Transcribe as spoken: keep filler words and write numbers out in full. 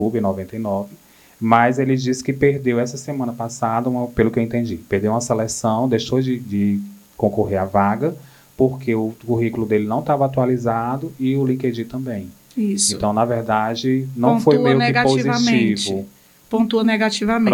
noventa e nove, mas ele disse que perdeu essa semana passada, uma, pelo que eu entendi, perdeu uma seleção, deixou de, de concorrer à vaga, porque o currículo dele não estava atualizado e o LinkedIn também. Isso. Então, na verdade, não Pontua foi meio que negativamente. positivo. Pontua negativamente.